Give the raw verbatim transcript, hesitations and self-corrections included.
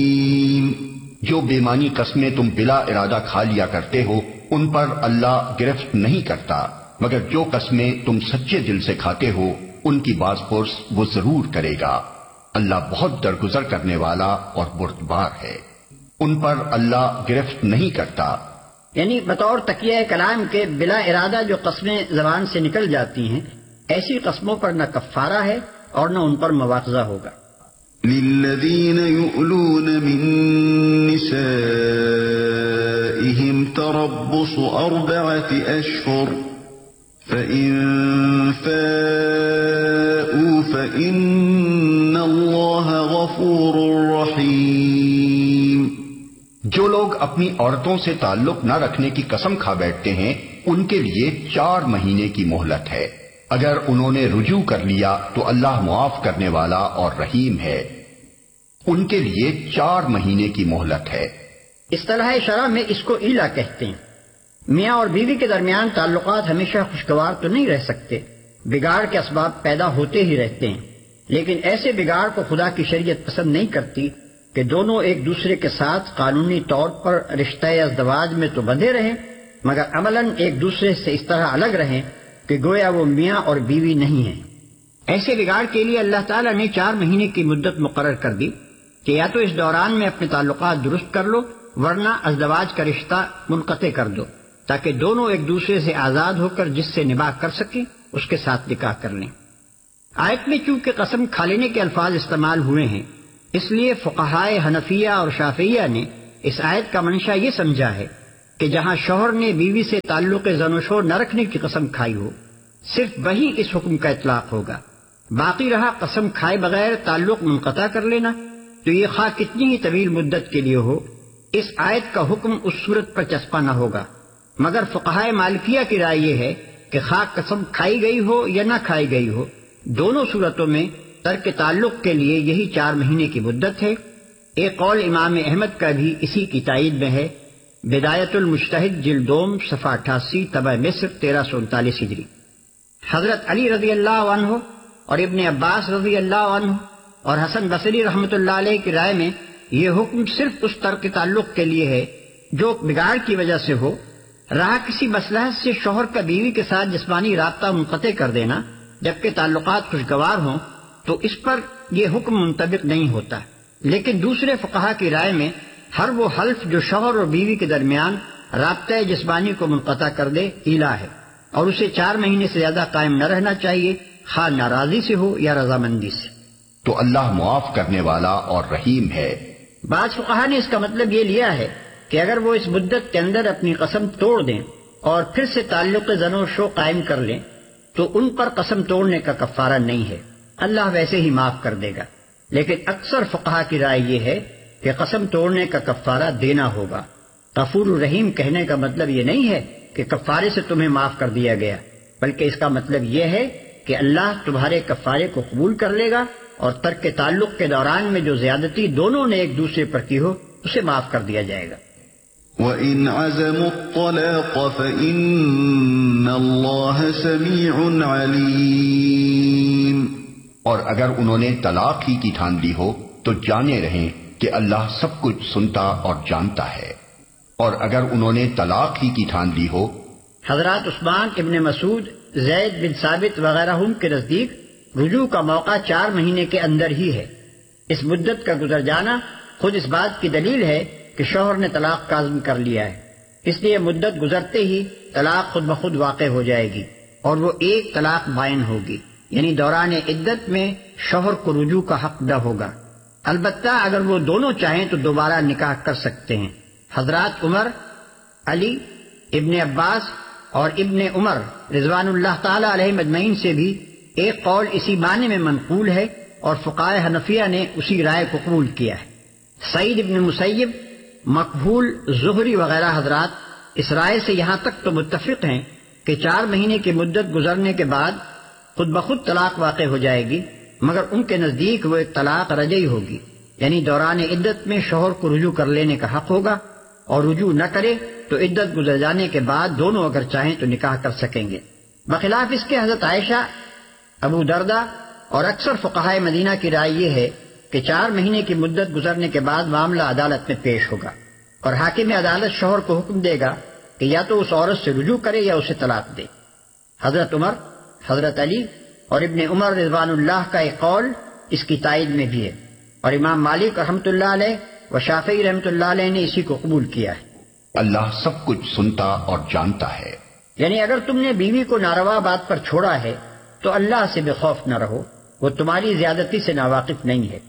جو بے معنی قسمیں تم بلا ارادہ کھا لیا کرتے ہو ان پر اللہ گرفت نہیں کرتا، مگر جو قسمیں تم سچے دل سے کھاتے ہو ان کی باز پرس وہ ضرور کرے گا۔ اللہ بہت درگزر کرنے والا اور بردبار ہے۔ ان پر اللہ گرفت نہیں کرتا، یعنی بطور تکیہ کلام کے بلا ارادہ جو قسمیں زبان سے نکل جاتی ہیں، ایسی قسموں پر نہ کفارہ ہے اور نہ ان پر مواخذہ ہوگا۔ للذین یؤلون من نسائهم تربص اربعة اشہر فإن فاءوا فإن اللہ غفور رحیم۔ جو لوگ اپنی عورتوں سے تعلق نہ رکھنے کی قسم کھا بیٹھتے ہیں ان کے لیے چار مہینے کی مہلت ہے، اگر انہوں نے رجوع کر لیا تو اللہ معاف کرنے والا اور رحیم ہے۔ ان کے لیے چار مہینے کی مہلت ہے۔ اصطلاح شرع میں اس کو ایلا کہتے ہیں۔ میاں اور بیوی کے درمیان تعلقات ہمیشہ خوشگوار تو نہیں رہ سکتے، بگاڑ کے اسباب پیدا ہوتے ہی رہتے ہیں، لیکن ایسے بگاڑ کو خدا کی شریعت پسند نہیں کرتی کہ دونوں ایک دوسرے کے ساتھ قانونی طور پر رشتہ ازدواج میں تو بندھے رہیں مگر عملاً ایک دوسرے سے اس طرح الگ رہیں کہ گویا وہ میاں اور بیوی نہیں ہیں۔ ایسے بگاڑ کے لیے اللہ تعالیٰ نے چار مہینے کی مدت مقرر کر دی کہ یا تو اس دوران میں اپنے تعلقات درست کر لو ورنہ ازدواج کا رشتہ منقطع کر دو، تاکہ دونوں ایک دوسرے سے آزاد ہو کر جس سے نباہ کر سکیں اس کے ساتھ نکاح کر لیں۔ آیت میں چونکہ قسم کھا لینے کے الفاظ استعمال ہوئے ہیں، اس لیے فقہائے حنفیہ اور شافعیہ نے اس آیت کا منشا یہ سمجھا ہے کہ جہاں شوہر نے بیوی سے تعلق زن و شور نہ رکھنے کی قسم کھائی ہو صرف وہی اس حکم کا اطلاق ہوگا، باقی رہا قسم کھائے بغیر تعلق منقطع کر لینا تو یہ خواہ کتنی ہی طویل مدت کے لیے ہو اس آیت کا حکم اس صورت پر چسپاں نہ ہوگا۔ مگر فقہائے مالکیہ کی رائے یہ ہے کہ خواہ قسم کھائی گئی ہو یا نہ کھائی گئی ہو دونوں صورتوں میں ترک تعلق کے لیے یہی چار مہینے کی مدت ہے۔ ایک قول امام احمد کا بھی اسی کی تائید میں ہے، بدایت المجتہد جلد دوم صفحہ اٹھاسی طبع مصر تیرہ سو انتالیس ہجری۔ حضرت علی رضی اللہ عنہ اور ابن عباس رضی اللہ عنہ اور حسن بصری رحمۃ اللہ علیہ کی رائے میں یہ حکم صرف اس ترک تعلق کے لیے ہے جو بگاڑ کی وجہ سے ہو، رہا کسی مصلحت سے شوہر کا بیوی کے ساتھ جسمانی رابطہ منقطع کر دینا جبکہ تعلقات خوشگوار ہوں تو اس پر یہ حکم منطبق نہیں ہوتا، لیکن دوسرے فقہا کی رائے میں ہر وہ حلف جو شوہر اور بیوی کے درمیان رابطہ جسمانی کو منقطع کر دے ایلا ہے اور اسے چار مہینے سے زیادہ قائم نہ رہنا چاہیے، خواہ ناراضی سے ہو یا رضامندی سے۔ تو اللہ معاف کرنے والا اور رحیم ہے۔ بعض فقہا نے اس کا مطلب یہ لیا ہے کہ اگر وہ اس مدت کے اندر اپنی قسم توڑ دیں اور پھر سے تعلق زن و شو قائم کر لیں تو ان پر قسم توڑنے کا کفارہ نہیں ہے، اللہ ویسے ہی معاف کر دے گا، لیکن اکثر فقہا کی رائے یہ ہے کہ قسم توڑنے کا کفارہ دینا ہوگا۔ غفور الرحیم کہنے کا مطلب یہ نہیں ہے کہ کفارے سے تمہیں معاف کر دیا گیا، بلکہ اس کا مطلب یہ ہے کہ اللہ تمہارے کفارے کو قبول کر لے گا اور ترک تعلق کے دوران میں جو زیادتی دونوں نے ایک دوسرے پر کی ہو اسے معاف کر دیا جائے گا۔ وَإِنْ عَزَمُوا الطَّلَاقَ فَإِنَّ اللَّهَ سَمِيعٌ عَلِيمٌ۔ اور اگر انہوں نے طلاق ہی کی ٹھان لی ہو تو جانے رہیں کہ اللہ سب کچھ سنتا اور جانتا ہے۔ اور اگر انہوں نے طلاق ہی کی ٹھان لی ہو، حضرات عثمان ابن مسعود، زید بن ثابت وغیرہ ہم کے نزدیک رجوع کا موقع چار مہینے کے اندر ہی ہے۔ اس مدت کا گزر جانا خود اس بات کی دلیل ہے کہ شوہر نے طلاق کا عزم کر لیا ہے، اس لیے مدت گزرتے ہی طلاق خود بخود واقع ہو جائے گی اور وہ ایک طلاق بائن ہوگی، یعنی دوران عدت میں شوہر کو رجوع کا حق نہ ہوگا۔ البتہ اگر وہ دونوں چاہیں تو دوبارہ نکاح کر سکتے ہیں۔ حضرات عمر، علی، ابن عباس اور ابن عمر رضوان اللہ تعالی علیہ مجمعین سے بھی ایک قول اسی معنی میں منقول ہے اور فقہائے حنفیہ نے اسی رائے کو قبول کیا ہے۔ سعید ابن مسیب، مقبول، زہری وغیرہ حضرات اس رائے سے یہاں تک تو متفق ہیں کہ چار مہینے کی مدت گزرنے کے بعد خود بخود طلاق واقع ہو جائے گی، مگر ان کے نزدیک وہ ایک طلاق رجعی ہوگی، یعنی دوران عدت میں شوہر کو رجوع کر لینے کا حق ہوگا اور رجوع نہ کرے تو عدت گزر جانے کے بعد دونوں اگر چاہیں تو نکاح کر سکیں گے۔ بخلاف اس کے حضرت عائشہ، ابو دردہ اور اکثر فقہائے مدینہ کی رائے یہ ہے کہ چار مہینے کی مدت گزرنے کے بعد معاملہ عدالت میں پیش ہوگا اور حاکم عدالت شوہر کو حکم دے گا کہ یا تو اس عورت سے رجوع کرے یا اسے طلاق دے۔ حضرت عمر، حضرت علی اور ابن عمر رضوان اللہ کا ایک قول اس کی تائید میں بھی ہے، اور امام مالک رحمۃ اللہ علیہ و شافعی رحمۃ اللہ علیہ نے اسی کو قبول کیا ہے۔ اللہ سب کچھ سنتا اور جانتا ہے۔ یعنی اگر تم نے بیوی کو ناروا بات پر چھوڑا ہے تو اللہ سے بے خوف نہ رہو، وہ تمہاری زیادتی سے ناواقف نہیں ہے۔